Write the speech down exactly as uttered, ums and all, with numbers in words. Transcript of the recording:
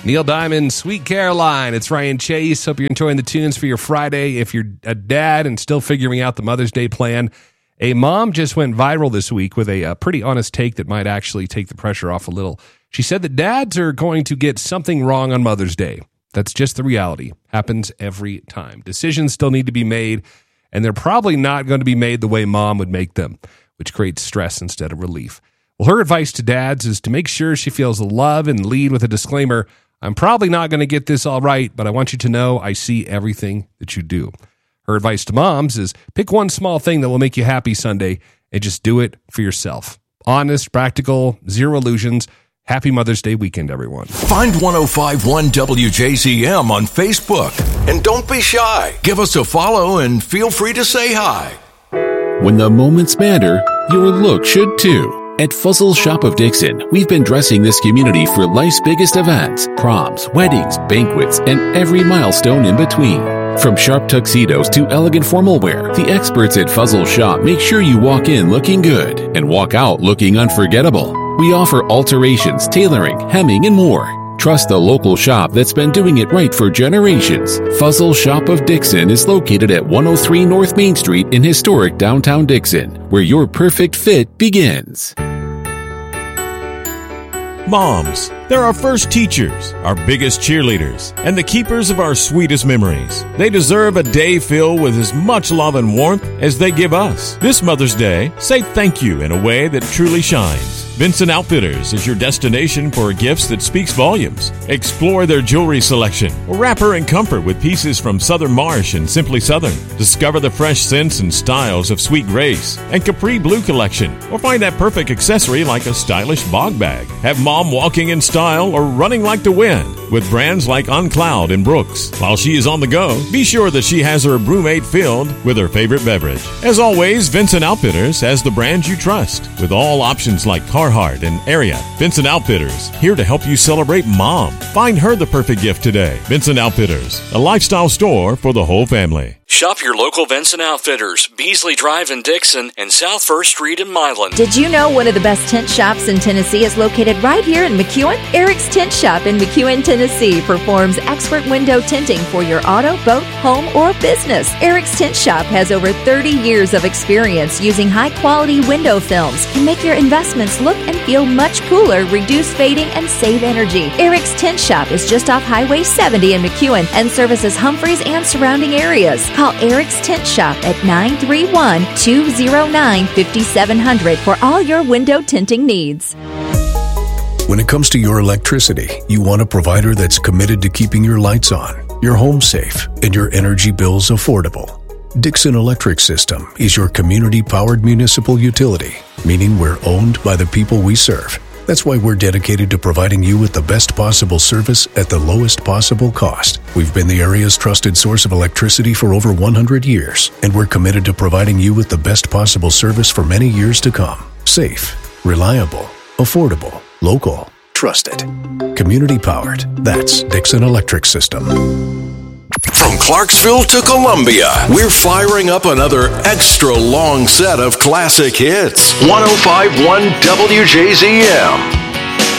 Neil Diamond, Sweet Caroline. It's Ryan Chase. Hope you're enjoying the tunes for your Friday. If you're a dad and still figuring out the Mother's Day plan, a mom just went viral this week with a, a pretty honest take that might actually take the pressure off a little. She said that dads are going to get something wrong on Mother's Day. That's just the reality. Happens every time. Decisions still need to be made, and they're probably not going to be made the way mom would make them, which creates stress instead of relief. Well, her advice to dads is to make sure she feels the love and lead with a disclaimer. I'm probably not going to get this all right, but I want you to know I see everything that you do. Her advice to moms is pick one small thing that will make you happy Sunday and just do it for yourself. Honest, practical, zero illusions. Happy Mother's Day weekend, everyone. Find ten fifty-one W J Z M on Facebook. And don't be shy. Give us a follow and feel free to say hi. When the moments matter, your look should too. At Fuzzle Shop of Dixon, we've been dressing this community for life's biggest events, proms, weddings, banquets, and every milestone in between. From sharp tuxedos to elegant formal wear, the experts at Fuzzle Shop make sure you walk in looking good and walk out looking unforgettable. We offer alterations, tailoring, hemming, and more. Trust the local shop that's been doing it right for generations. Fuzzle Shop of Dixon is located at one oh three North Main Street in historic downtown Dixon, where your perfect fit begins. Moms, they're our first teachers, our biggest cheerleaders, and the keepers of our sweetest memories. They deserve a day filled with as much love and warmth as they give us. This Mother's Day, say thank you in a way that truly shines. Vincent Outfitters is your destination for gifts that speaks volumes. Explore their jewelry selection or wrap her in comfort with pieces from Southern Marsh and Simply Southern. Discover the fresh scents and styles of Sweet Grace and Capri Blue collection, or find that perfect accessory like a stylish bog bag. Have mom walking in style or running like the wind with brands like OnCloud and Brooks. While she is on the go, be sure that she has her brewmate filled with her favorite beverage. As always, Vincent Outfitters has the brands you trust, with all options like Carhartt and Area. Vincent Outfitters, here to help you celebrate mom. Find her the perfect gift today. Vincent Outfitters, a lifestyle store for the whole family. Shop your local Vincent Outfitters, Beasley Drive in Dixon, and South First Street in Milan. Did you know one of the best tent shops in Tennessee is located right here in McEwen? Eric's Tent Shop in McEwen, Tennessee performs expert window tinting for your auto, boat, home, or business. Eric's Tent Shop has over thirty years of experience using high-quality window films to make your investments look and feel much cooler, reduce fading, and save energy. Eric's Tent Shop is just off Highway seventy in McEwen and services Humphreys and surrounding areas. Call Eric's Tent Shop at nine three one, two oh nine, five seven zero zero for all your window tinting needs. When it comes to your electricity, you want a provider that's committed to keeping your lights on, your home safe, and your energy bills affordable. Dixon Electric System is your community-powered municipal utility, meaning we're owned by the people we serve. That's why we're dedicated to providing you with the best possible service at the lowest possible cost. We've been the area's trusted source of electricity for over one hundred years, and we're committed to providing you with the best possible service for many years to come. Safe, reliable, affordable, local, trusted. Community-powered. That's Dixon Electric System. From Clarksville to Columbia, we're firing up another extra long set of classic hits. ten fifty-one W J Z M.